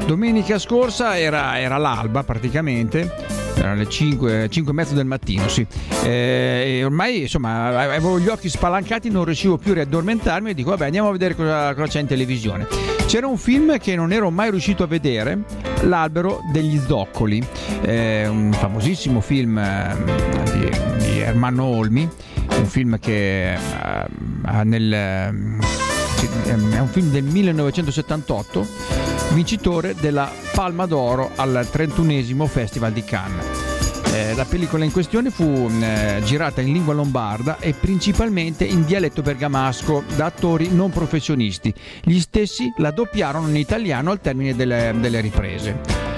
Domenica scorsa era l'alba praticamente, erano le 5:30 del mattino, sì. E ormai insomma avevo gli occhi spalancati, non riuscivo più a riaddormentarmi e dico vabbè, andiamo a vedere cosa c'è in televisione. C'era un film che non ero mai riuscito a vedere, L'albero degli zoccoli, un famosissimo film di Ermanno Olmi, un film che è un film del 1978, vincitore della Palma d'Oro al 31esimo Festival di Cannes. La pellicola in questione fu girata in lingua lombarda e principalmente in dialetto bergamasco da attori non professionisti. Gli stessi la doppiarono in italiano al termine delle riprese.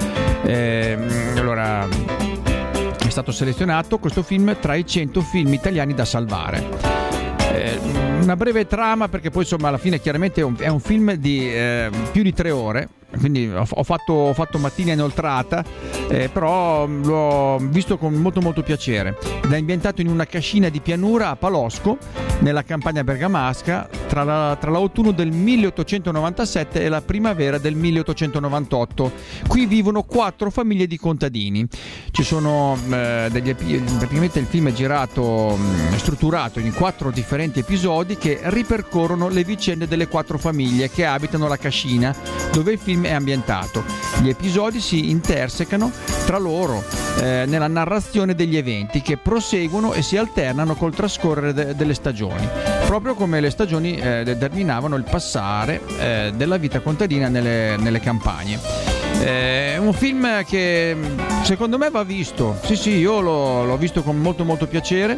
Allora è stato selezionato questo film tra i 100 film italiani da salvare. Una breve trama, perché poi insomma alla fine chiaramente è un film di più di 3 ore, quindi ho fatto mattina inoltrata, però l'ho visto con molto molto piacere. È ambientato in una cascina di pianura a Palosco, nella campagna bergamasca, tra l'autunno del 1897 e la primavera del 1898. Qui vivono 4 famiglie di contadini. Ci sono praticamente il film è girato, strutturato in 4 differenti episodi che ripercorrono le vicende delle 4 famiglie che abitano la cascina dove il film è ambientato. Gli episodi si intersecano tra loro nella narrazione degli eventi che proseguono e si alternano col trascorrere delle stagioni, proprio come le stagioni determinavano il passare della vita contadina nelle campagne. È un film che secondo me va visto, sì, io l'ho visto con molto molto piacere.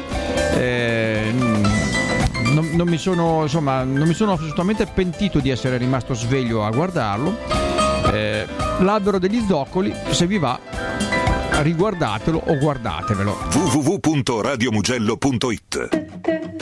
Non mi sono assolutamente pentito di essere rimasto sveglio a guardarlo. L'albero degli zoccoli, se vi va, riguardatelo o guardatevelo. www.radiomugello.it